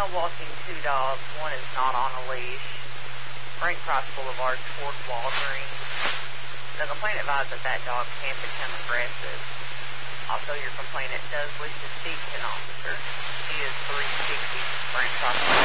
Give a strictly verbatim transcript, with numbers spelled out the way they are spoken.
now walking two dogs. One is not on a leash. Frank Cross Boulevard towards Walgreens. The complainant advised that that dog can become aggressive. Also, your complainant does wish to speak to an officer. He is three sixty Frank Cross Boulevard.